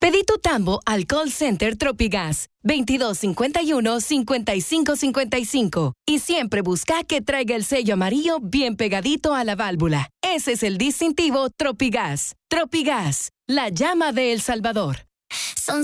Pedí tu tambo al call center Tropigas 2251-5555 y siempre busca que traiga el sello amarillo bien pegadito a la válvula. Ese es el distintivo Tropigas. Tropigas, la llama de El Salvador.